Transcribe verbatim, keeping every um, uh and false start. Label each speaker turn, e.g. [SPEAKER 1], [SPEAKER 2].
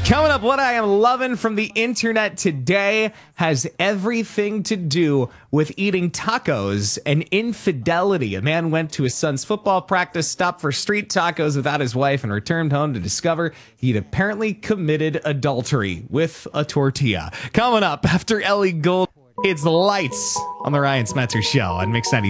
[SPEAKER 1] Coming up, what I am loving from the internet today has everything to do with eating tacos and infidelity. A man went to his son's football practice, stopped for street tacos without his wife, and returned home to discover he'd apparently committed adultery with a tortilla. Coming up after Ellie Gold, it's the lights on the Ryan Smetzer Show on Mix ninety.